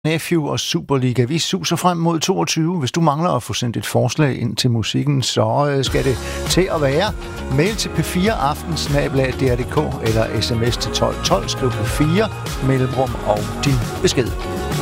Nephew og Superliga. Vi suser frem mod 22. Hvis du mangler at få sendt et forslag ind til musikken, så skal det til at være mail til p4aften@dr.dk eller sms til 1212, skriv P4, mellemrum og din besked.